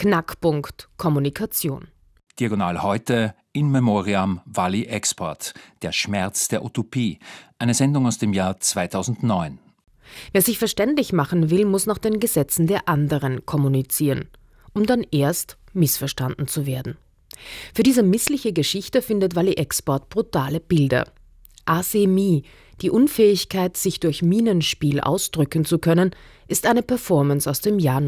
Knackpunkt Kommunikation. Diagonal heute in memoriam Wally Export, der Schmerz der Utopie, eine Sendung aus dem Jahr 2009. Wer sich verständlich machen will, muss nach den Gesetzen der anderen kommunizieren, um dann erst missverstanden zu werden. Für diese missliche Geschichte findet Wally Export brutale Bilder. Asemie, die Unfähigkeit, sich durch Minenspiel ausdrücken zu können, ist eine Performance aus dem Jahr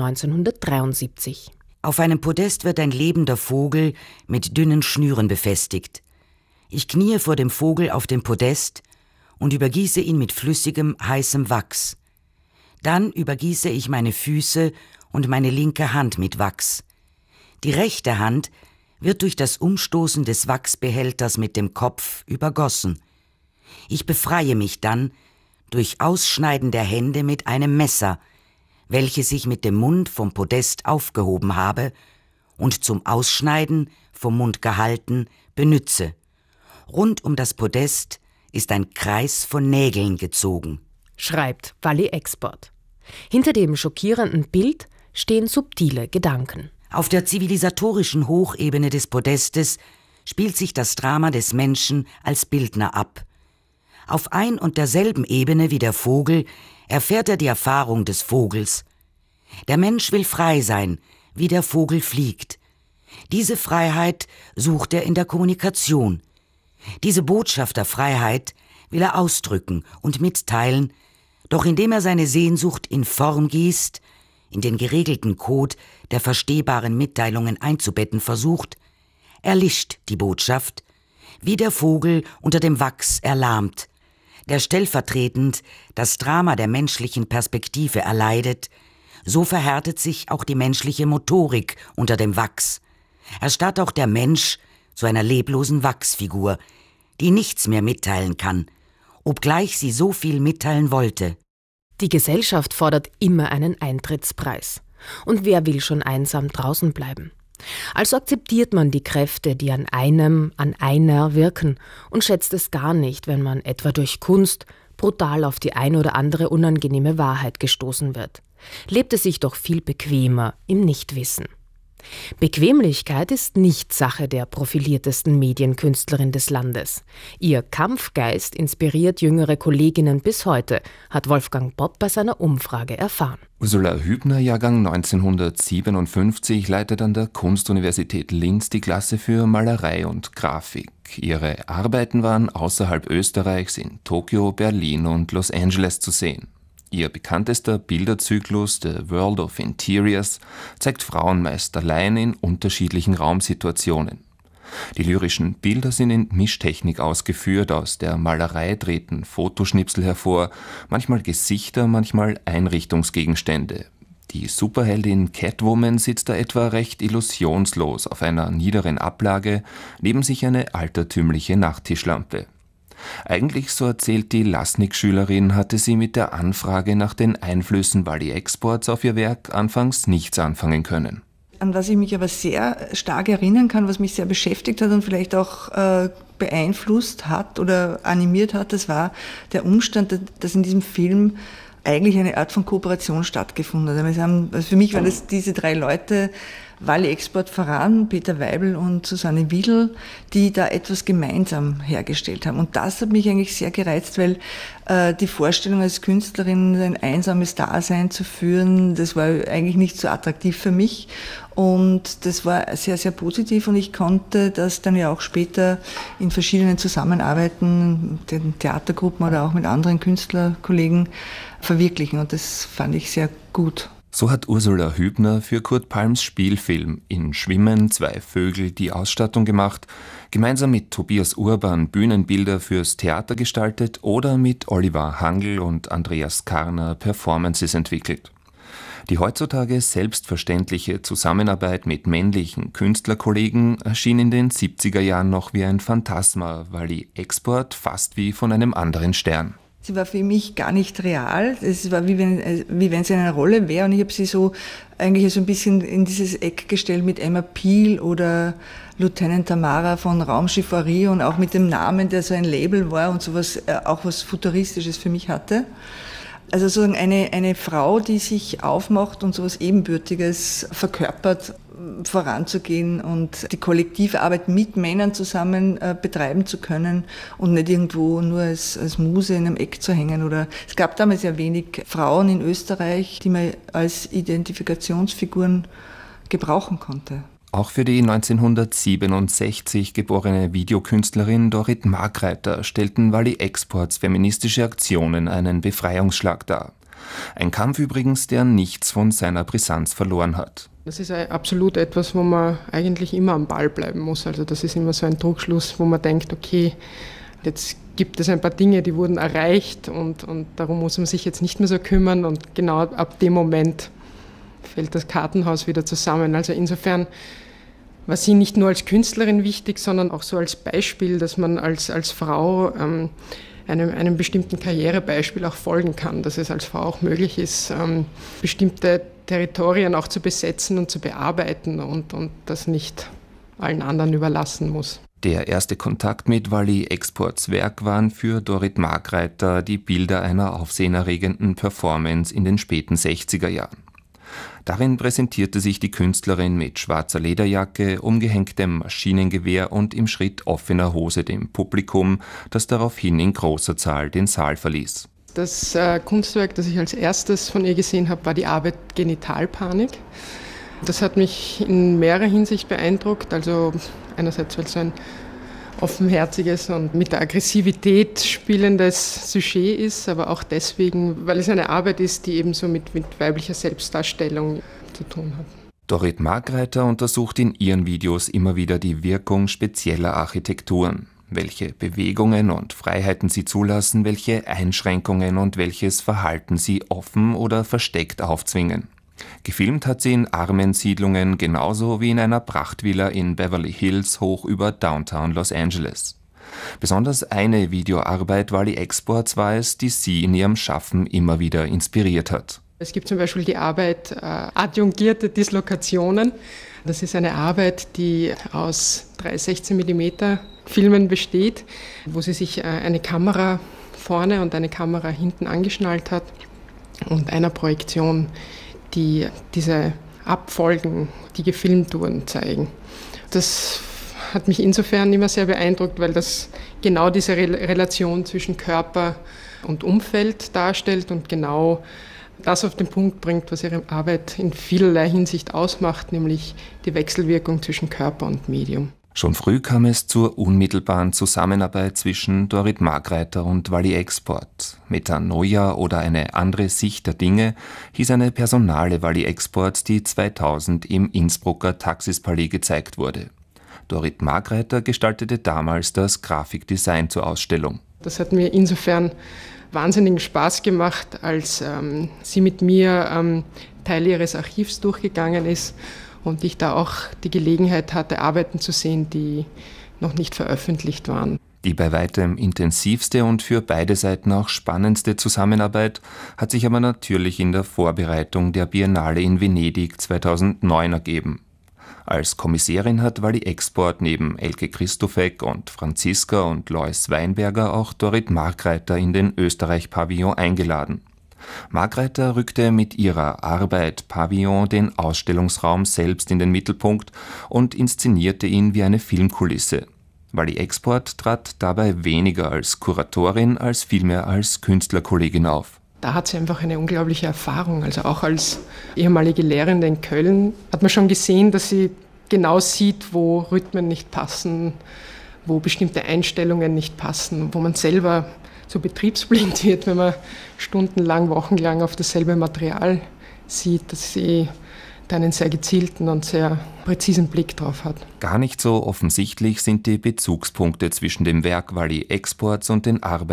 1973. Auf einem Podest wird ein lebender Vogel mit dünnen Schnüren befestigt. Ich kniee vor dem Vogel auf dem Podest und übergieße ihn mit flüssigem, heißem Wachs. Dann übergieße ich meine Füße und meine linke Hand mit Wachs. Die rechte Hand wird durch das Umstoßen des Wachsbehälters mit dem Kopf übergossen. Ich befreie mich dann durch Ausschneiden der Hände mit einem Messer, welches ich mit dem Mund vom Podest aufgehoben habe und zum Ausschneiden vom Mund gehalten benütze. Rund um das Podest ist ein Kreis von Nägeln gezogen, schreibt Wally Export. Hinter dem schockierenden Bild stehen subtile Gedanken. Auf der zivilisatorischen Hochebene des Podestes spielt sich das Drama des Menschen als Bildner ab. Auf ein und derselben Ebene wie der Vogel erfährt er die Erfahrung des Vogels. Der Mensch will frei sein, wie der Vogel fliegt. Diese Freiheit sucht er in der Kommunikation. Diese Botschaft der Freiheit will er ausdrücken und mitteilen, doch indem er seine Sehnsucht in Form gießt, in den geregelten Code der verstehbaren Mitteilungen einzubetten versucht, erlischt die Botschaft, wie der Vogel unter dem Wachs erlahmt, der stellvertretend das Drama der menschlichen Perspektive erleidet, so verhärtet sich auch die menschliche Motorik unter dem Wachs. Erstarrt auch der Mensch zu einer leblosen Wachsfigur, die nichts mehr mitteilen kann, obgleich sie so viel mitteilen wollte. Die Gesellschaft fordert immer einen Eintrittspreis. Und wer will schon einsam draußen bleiben? Also akzeptiert man die Kräfte, die an einem, an einer wirken und schätzt es gar nicht, wenn man etwa durch Kunst brutal auf die ein oder andere unangenehme Wahrheit gestoßen wird. Lebt es sich doch viel bequemer im Nichtwissen. Bequemlichkeit ist nicht Sache der profiliertesten Medienkünstlerin des Landes. Ihr Kampfgeist inspiriert jüngere Kolleginnen bis heute, hat Wolfgang Popp bei seiner Umfrage erfahren. Ursula Hübner, Jahrgang 1957, leitet an der Kunstuniversität Linz die Klasse für Malerei und Grafik. Ihre Arbeiten waren außerhalb Österreichs in Tokio, Berlin und Los Angeles zu sehen. Ihr bekanntester Bilderzyklus, The World of Interiors, zeigt Frauen meist allein in unterschiedlichen Raumsituationen. Die lyrischen Bilder sind in Mischtechnik ausgeführt, aus der Malerei treten Fotoschnipsel hervor, manchmal Gesichter, manchmal Einrichtungsgegenstände. Die Superheldin Catwoman sitzt da etwa recht illusionslos auf einer niederen Ablage, neben sich eine altertümliche Nachttischlampe. Eigentlich, so erzählt die Lasnik-Schülerin, hatte sie mit der Anfrage nach den Einflüssen Wally Exports auf ihr Werk anfangs nichts anfangen können. An was ich mich aber sehr stark erinnern kann, was mich sehr beschäftigt hat und vielleicht auch beeinflusst hat oder animiert hat, das war der Umstand, dass in diesem Film eigentlich eine Art von Kooperation stattgefunden hat. Also für mich waren das diese drei Leute, Wally Export voran, Peter Weibel und Susanne Wiedl, die da etwas gemeinsam hergestellt haben. Und das hat mich eigentlich sehr gereizt, weil die Vorstellung als Künstlerin, ein einsames Dasein zu führen, das war eigentlich nicht so attraktiv für mich. Und das war sehr, sehr positiv und ich konnte das dann ja auch später in verschiedenen Zusammenarbeiten, mit den Theatergruppen oder auch mit anderen Künstlerkollegen verwirklichen. Und das fand ich sehr gut. So hat Ursula Hübner für Kurt Palms Spielfilm In Schwimmen, zwei Vögel die Ausstattung gemacht, gemeinsam mit Tobias Urban Bühnenbilder fürs Theater gestaltet oder mit Oliver Hangl und Andreas Karner Performances entwickelt. Die heutzutage selbstverständliche Zusammenarbeit mit männlichen Künstlerkollegen erschien in den 70er Jahren noch wie ein Phantasma, Wally Export fast wie von einem anderen Stern. Sie war für mich gar nicht real. Es war wie wenn sie in einer Rolle wäre. Und ich habe sie so eigentlich so ein bisschen in dieses Eck gestellt mit Emma Peel oder Lieutenant Tamara von Raumschiff Orion und auch mit dem Namen, der so ein Label war und sowas, auch was Futuristisches für mich hatte. Also so eine Frau, die sich aufmacht und sowas Ebenbürtiges verkörpert, voranzugehen und die kollektive Arbeit mit Männern zusammen betreiben zu können und nicht irgendwo nur als Muse in einem Eck zu hängen. Oder es gab damals ja wenig Frauen in Österreich, die man als Identifikationsfiguren gebrauchen konnte. Auch für die 1967 geborene Videokünstlerin Dorit Markreiter stellten Wally Exports feministische Aktionen einen Befreiungsschlag dar. Ein Kampf übrigens, der nichts von seiner Brisanz verloren hat. Das ist absolut etwas, wo man eigentlich immer am Ball bleiben muss. Also das ist immer so ein Trugschluss, wo man denkt, okay, jetzt gibt es ein paar Dinge, die wurden erreicht und darum muss man sich jetzt nicht mehr so kümmern. Und genau ab dem Moment fällt das Kartenhaus wieder zusammen. Also insofern war sie nicht nur als Künstlerin wichtig, sondern auch so als Beispiel, dass man als Frau einem bestimmten Karrierebeispiel auch folgen kann, dass es als Frau auch möglich ist, bestimmte Territorien auch zu besetzen und zu bearbeiten und das nicht allen anderen überlassen muss. Der erste Kontakt mit Wally Exports Werk waren für Dorit Markreiter die Bilder einer aufsehenerregenden Performance in den späten 60er Jahren. Darin präsentierte sich die Künstlerin mit schwarzer Lederjacke, umgehängtem Maschinengewehr und im Schritt offener Hose dem Publikum, das daraufhin in großer Zahl den Saal verließ. Das Kunstwerk, das ich als erstes von ihr gesehen habe, war die Arbeit Genitalpanik. Das hat mich in mehrerer Hinsicht beeindruckt. Also einerseits, weil es so ein offenherziges und mit der Aggressivität spielendes Sujet ist, aber auch deswegen, weil es eine Arbeit ist, die eben so mit weiblicher Selbstdarstellung zu tun hat. Dorit Markreiter untersucht in ihren Videos immer wieder die Wirkung spezieller Architekturen, welche Bewegungen und Freiheiten sie zulassen, welche Einschränkungen und welches Verhalten sie offen oder versteckt aufzwingen. Gefilmt hat sie in armen Siedlungen genauso wie in einer Prachtvilla in Beverly Hills hoch über Downtown Los Angeles. Besonders eine Videoarbeit Wally Exports war es, die sie in ihrem Schaffen immer wieder inspiriert hat. Es gibt zum Beispiel die Arbeit Adjungierte Dislokationen. Das ist eine Arbeit, die aus 3 16 mm Filmen besteht, wo sie sich eine Kamera vorne und eine Kamera hinten angeschnallt hat und einer Projektion, die diese Abfolgen, die gefilmt wurden, zeigen. Das hat mich insofern immer sehr beeindruckt, weil das genau diese Relation zwischen Körper und Umfeld darstellt und genau das auf den Punkt bringt, was ihre Arbeit in vielerlei Hinsicht ausmacht, nämlich die Wechselwirkung zwischen Körper und Medium. Schon früh kam es zur unmittelbaren Zusammenarbeit zwischen Dorit Markreiter und Wally Export. Metanoia oder eine andere Sicht der Dinge hieß eine personale Wally Exports, die 2000 im Innsbrucker Taxispalais gezeigt wurde. Dorit Markreiter gestaltete damals das Grafikdesign zur Ausstellung. Das hat mir insofern wahnsinnigen Spaß gemacht, als sie mit mir Teile ihres Archivs durchgegangen ist und ich da auch die Gelegenheit hatte, Arbeiten zu sehen, die noch nicht veröffentlicht waren. Die bei weitem intensivste und für beide Seiten auch spannendste Zusammenarbeit hat sich aber natürlich in der Vorbereitung der Biennale in Venedig 2009 ergeben. Als Kommissärin hat Wally Export neben Elke Christofek und Franziska und Lois Weinberger auch Dorit Markreiter in den Österreich-Pavillon eingeladen. Markreiter rückte mit ihrer Arbeit Pavillon den Ausstellungsraum selbst in den Mittelpunkt und inszenierte ihn wie eine Filmkulisse. Wally Export trat dabei weniger als Kuratorin als vielmehr als Künstlerkollegin auf. Da hat sie einfach eine unglaubliche Erfahrung. Also auch als ehemalige Lehrende in Köln hat man schon gesehen, dass sie genau sieht, wo Rhythmen nicht passen, wo bestimmte Einstellungen nicht passen, wo man selber so betriebsblind wird, wenn man stundenlang, wochenlang auf dasselbe Material sieht, dass sie da einen sehr gezielten und sehr präzisen Blick drauf hat. Gar nicht so offensichtlich sind die Bezugspunkte zwischen dem Werk Wally Exports und den Arbeiten